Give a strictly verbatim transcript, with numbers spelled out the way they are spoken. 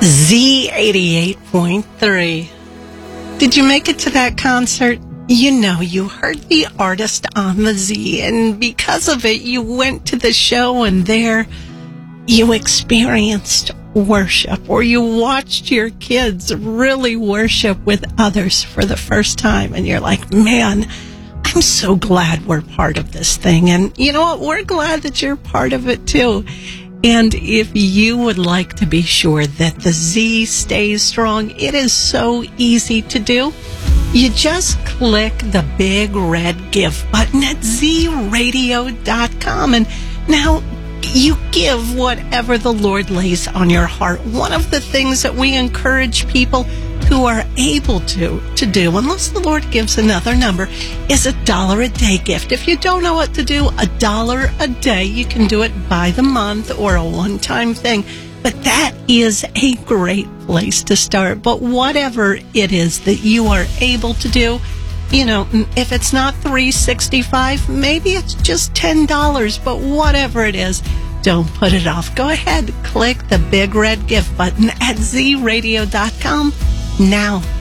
Z eighty-eight point three. Did you make it to that concert? You know, you heard the artist on the Z, and because of it, you went to the show, and there you experienced worship, or you watched your kids really worship with others for the first time, and you're like, man, I'm so glad we're part of this thing. And you know what? We're glad that you're part of it too. And if you would like to be sure that the Z stays strong, it is so easy to do. You just click the big red give button at z radio dot com, and now you give whatever the Lord lays on your heart. One of the things that we encourage people who are able to to do, unless the Lord gives another number, is a dollar a day gift. If you don't know what to do, a dollar a day, you can do it by the month or a one-time thing. But that is a great place to start. But whatever it is that you are able to do, you know, if it's not three hundred sixty-five dollars, maybe it's just ten dollars. But whatever it is, don't put it off. Go ahead, click the big red gift button at z radio dot com now.